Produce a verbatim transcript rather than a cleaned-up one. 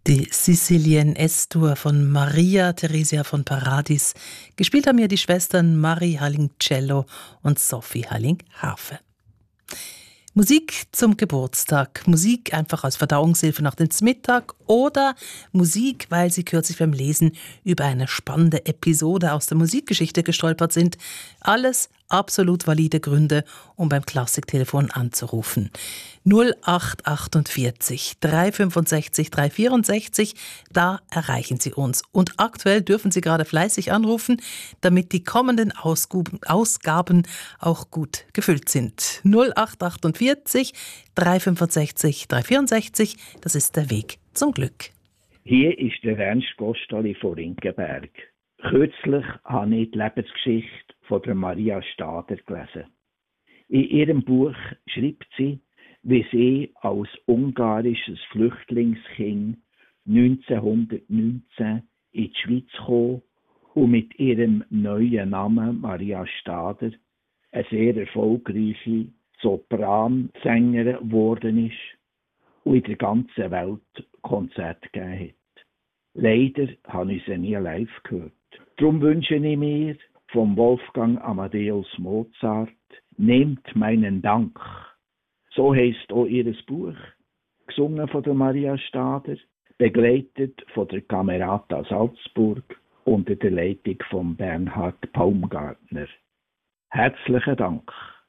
Die Sicilien S-Dur von Maria Theresia von Paradis. Gespielt haben hier die Schwestern Marie Halling Cello und Sophie Halling Harfe. Musik zum Geburtstag, Musik einfach als Verdauungshilfe nach dem Mittag oder Musik, weil Sie kürzlich beim Lesen über eine spannende Episode aus der Musikgeschichte gestolpert sind. Alles absolut valide Gründe, um beim Klassiktelefon anzurufen. null acht achtundvierzig, dreihundertfünfundsechzig, dreihundertvierundsechzig, da erreichen Sie uns. Und aktuell dürfen Sie gerade fleißig anrufen, damit die kommenden Ausgaben auch gut gefüllt sind. null acht achtundvierzig, dreihundertfünfundsechzig, dreihundertvierundsechzig, das ist der Weg zum Glück. Hier ist der Ernst Gostoli von Rinkenberg. Kürzlich habe ich die Lebensgeschichte von der Maria Stader gelesen. In ihrem Buch schreibt sie, wie sie als ungarisches Flüchtlingskind neunzehnhundertneunzehn in die Schweiz kam und mit ihrem neuen Namen Maria Stader eine sehr erfolgreiche Sopransängerin geworden ist und in der ganzen Welt Konzerte gegeben hat. Leider habe ich sie nie live gehört. Darum wünsche ich mir vom Wolfgang Amadeus Mozart «Nehmt meinen Dank». So heisst auch ihr Buch, gesungen von der Maria Stader, begleitet von der Camerata Salzburg unter der Leitung von Bernhard Baumgartner. Herzlichen Dank.